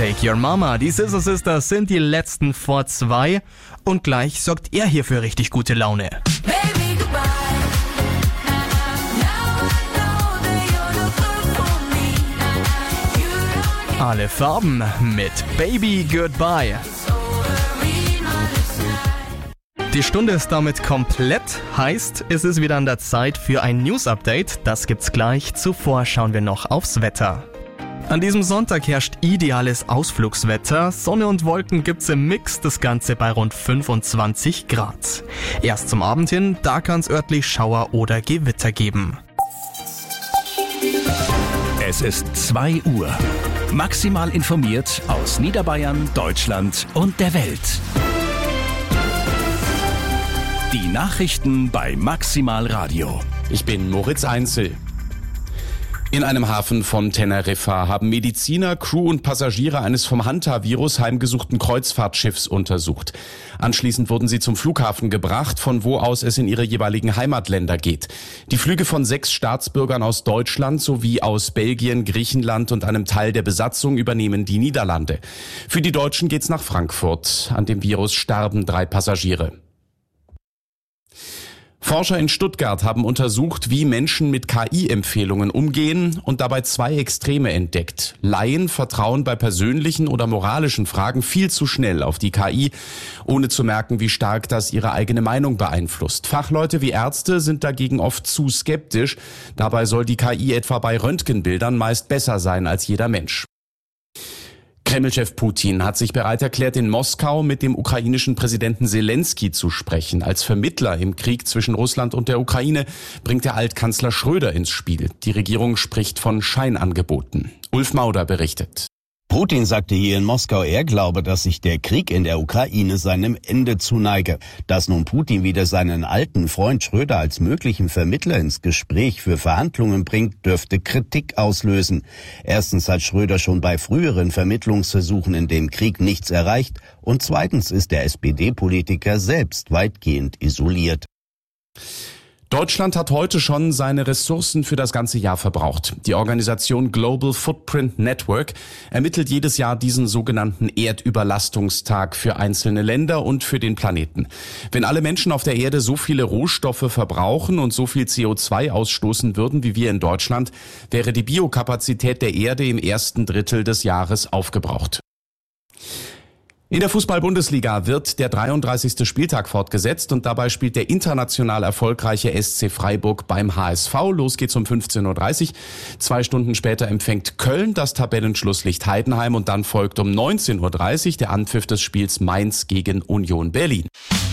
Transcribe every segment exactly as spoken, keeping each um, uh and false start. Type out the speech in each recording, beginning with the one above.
Take Your Mama, die Scissor Sisters sind die letzten vor zwei und gleich sorgt er hier für richtig gute Laune. Baby, goodbye. Now I know that you're not good for me. You don't Alle Farben mit Baby Goodbye. Die Stunde ist damit komplett, heißt, es ist wieder an der Zeit für ein News-Update. Das gibt's gleich. Zuvor schauen wir noch aufs Wetter. An diesem Sonntag herrscht ideales Ausflugswetter. Sonne und Wolken gibt's im Mix, das Ganze bei rund fünfundzwanzig Grad. Erst zum Abend hin, da kann's örtlich Schauer oder Gewitter geben. Es ist zwei Uhr. Maximal informiert aus Niederbayern, Deutschland und der Welt. Die Nachrichten bei Maximal Radio. Ich bin Moritz Einzel. In einem Hafen von Teneriffa haben Mediziner, Crew und Passagiere eines vom Hantavirus heimgesuchten Kreuzfahrtschiffs untersucht. Anschließend wurden sie zum Flughafen gebracht, von wo aus es in ihre jeweiligen Heimatländer geht. Die Flüge von sechs Staatsbürgern aus Deutschland sowie aus Belgien, Griechenland und einem Teil der Besatzung übernehmen die Niederlande. Für die Deutschen geht's nach Frankfurt. An dem Virus starben drei Passagiere. Forscher in Stuttgart haben untersucht, wie Menschen mit K I-Empfehlungen umgehen und dabei zwei Extreme entdeckt. Laien vertrauen bei persönlichen oder moralischen Fragen viel zu schnell auf die K I, ohne zu merken, wie stark das ihre eigene Meinung beeinflusst. Fachleute wie Ärzte sind dagegen oft zu skeptisch. Dabei soll die K I etwa bei Röntgenbildern meist besser sein als jeder Mensch. Kreml-Chef Putin hat sich bereit erklärt, in Moskau mit dem ukrainischen Präsidenten Selensky zu sprechen. Als Vermittler im Krieg zwischen Russland und der Ukraine bringt der Altkanzler Schröder ins Spiel. Die Regierung spricht von Scheinangeboten. Ulf Mauder berichtet. Putin sagte hier in Moskau, er glaube, dass sich der Krieg in der Ukraine seinem Ende zuneige. Dass nun Putin wieder seinen alten Freund Schröder als möglichen Vermittler ins Gespräch für Verhandlungen bringt, dürfte Kritik auslösen. Erstens hat Schröder schon bei früheren Vermittlungsversuchen in dem Krieg nichts erreicht und zweitens ist der S P D-Politiker selbst weitgehend isoliert. Deutschland hat heute schon seine Ressourcen für das ganze Jahr verbraucht. Die Organisation Global Footprint Network ermittelt jedes Jahr diesen sogenannten Erdüberlastungstag für einzelne Länder und für den Planeten. Wenn alle Menschen auf der Erde so viele Rohstoffe verbrauchen und so viel C O zwei ausstoßen würden wie wir in Deutschland, wäre die Biokapazität der Erde im ersten Drittel des Jahres aufgebraucht. In der Fußball-Bundesliga wird der dreiunddreißigste Spieltag fortgesetzt und dabei spielt der international erfolgreiche S C Freiburg beim H S V. Los geht's um fünfzehn Uhr dreißig. Zwei Stunden später empfängt Köln das Tabellenschlusslicht Heidenheim und dann folgt um neunzehn Uhr dreißig der Anpfiff des Spiels Mainz gegen Union Berlin.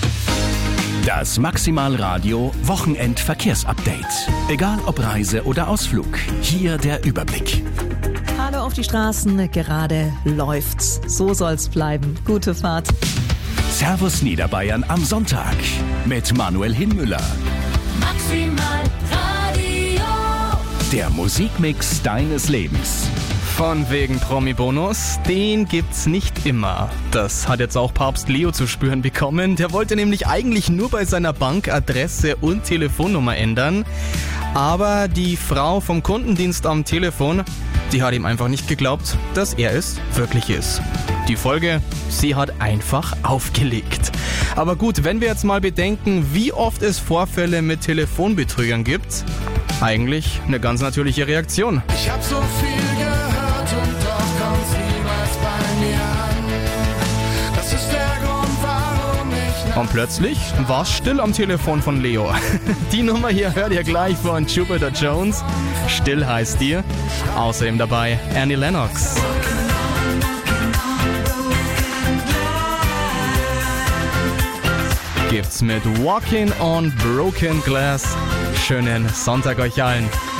Das Maximal Radio Wochenend-Verkehrsupdate. Egal ob Reise oder Ausflug, hier der Überblick. Hallo auf die Straßen, gerade läuft's. So soll's bleiben. Gute Fahrt. Servus Niederbayern am Sonntag mit Manuel Hinmüller. Maximal Radio. Der Musikmix deines Lebens. Von wegen Promi-Bonus, den gibt's nicht immer. Das hat jetzt auch Papst Leo zu spüren bekommen. Der wollte nämlich eigentlich nur bei seiner Bank Adresse und Telefonnummer ändern. Aber die Frau vom Kundendienst am Telefon, die hat ihm einfach nicht geglaubt, dass er es wirklich ist. Die Folge, sie hat einfach aufgelegt. Aber gut, wenn wir jetzt mal bedenken, wie oft es Vorfälle mit Telefonbetrügern gibt, eigentlich eine ganz natürliche Reaktion. Ich hab so viel gehört und doch kommt's niemals bei mir an. Das ist der Grund, warum ich... Und plötzlich war's still am Telefon von Leo. Die Nummer hier hört ihr gleich von Jupiter Jones. Still heißt die. Außerdem dabei Annie Lennox. Gibt's mit Walking on Broken Glass. Schönen Sonntag euch allen.